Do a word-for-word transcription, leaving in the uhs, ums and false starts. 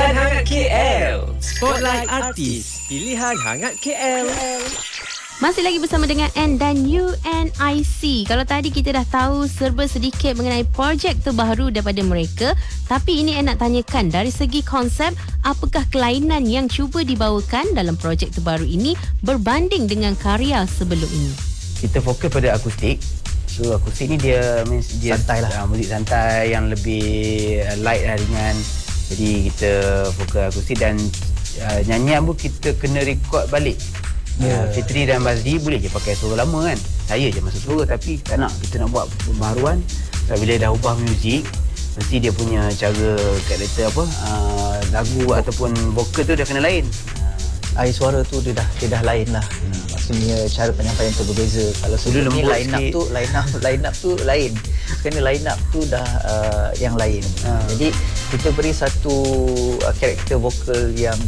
Pilihan Hangat K L, Spotlight Artis Pilihan Hangat K L. Masih lagi bersama dengan N dan U N I C. Kalau tadi kita dah tahu serba sedikit mengenai projek terbaru daripada mereka, tapi ini N nak tanyakan dari segi konsep, apakah kelainan yang cuba dibawakan dalam projek terbaru ini berbanding dengan karya sebelum ini? Kita fokus pada akustik. So akustik ni dia means dia santai lah. Uh, muzik santai yang lebih uh, light lah, ringan. Jadi kita fokus akustik dan uh, nyanyian pun kita kena record balik. Yeah. Uh, Fitri dan Bazdi boleh je pakai suara lama kan. Saya je masuk suara, tapi tak nak, kita nak buat pembaharuan. So, bila dah ubah muzik, mesti dia punya cara karakter apa uh, lagu ataupun vokal tu dah kena lain. Uh, air suara tu dia dah dia dah lain lah. Hmm. Maksudnya cara penyampaian tu berbeza. Kalau sebelum ni line up tu line up line up tu lain. Kena line up tu dah uh, yang lain. Uh. Jadi kita beri satu uh, karakter vokal yang